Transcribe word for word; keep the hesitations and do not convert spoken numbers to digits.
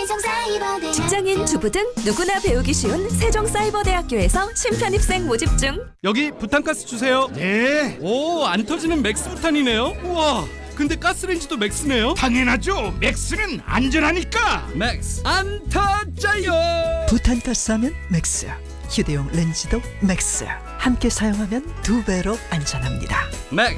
세종사이버대학교. 직장인, 주부 등 누구나 배우기 쉬운 세종사이버대학교에서 신편입생 모집 중. 여기 부탄가스 주세요. 네, 오, 안 터지는 맥스 부탄이네요. 우와, 근데 가스레인지도 맥스네요. 당연하죠. 맥스는 안전하니까. 맥스 안 터져요. 부탄가스 하면 맥스, 휴대용 렌즈도 맥스. 함께 사용하면 두 배로 안전합니다. 맥스